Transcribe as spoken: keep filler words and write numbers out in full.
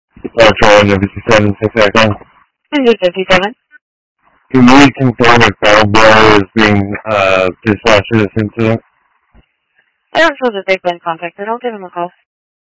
Uh, Charlie, fifty-seven, six Echo. This is fifty-seven. Can we confirm if Bellboy is being uh, dispatched to this incident? I don't know that they've been contacted. I'll give them a call.